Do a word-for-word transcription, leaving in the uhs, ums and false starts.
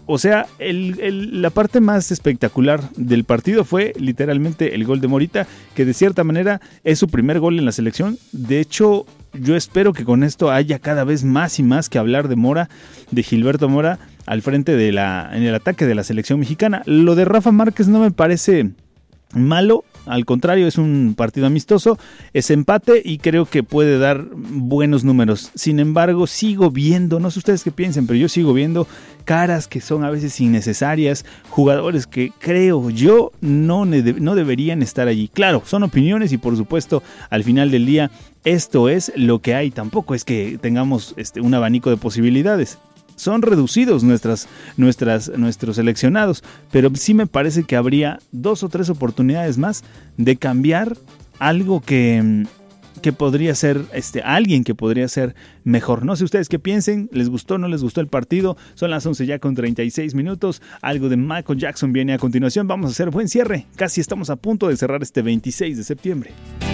O sea, el, el, la parte más espectacular del partido fue literalmente el gol de Morita, que de cierta manera es su primer gol en la selección. De hecho, yo espero que con esto haya cada vez más y más que hablar de Mora, de Gilberto Mora, al frente de la, en el ataque de la selección mexicana. Lo de Rafa Márquez no me parece malo, al contrario, es un partido amistoso, es empate y creo que puede dar buenos números. Sin embargo, sigo viendo, no sé ustedes qué piensen, pero yo sigo viendo caras que son a veces innecesarias, jugadores que creo yo no, no deberían estar allí. Claro, son opiniones y por supuesto al final del día esto es lo que hay, tampoco es que tengamos este, un abanico de posibilidades. Son reducidos nuestras, nuestras, nuestros seleccionados, pero sí me parece que habría dos o tres oportunidades más de cambiar algo que, que podría ser, este, alguien que podría ser mejor. No sé ustedes qué piensen, ¿les gustó o no les gustó el partido? Son las once ya con treinta y seis minutos, algo de Michael Jackson viene a continuación, vamos a hacer buen cierre, casi estamos a punto de cerrar este veintiséis de septiembre.